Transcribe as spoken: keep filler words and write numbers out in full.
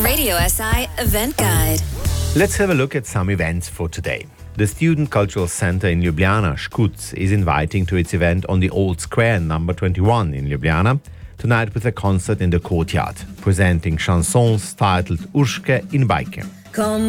Radio S I Event Guide. Let's have a look at some events for today. The Student Cultural Center in Ljubljana, Škuc, is inviting to its event on the Old Square, number twenty-one in Ljubljana, tonight with a concert in the courtyard, presenting chansons titled Urške in Bajke. Come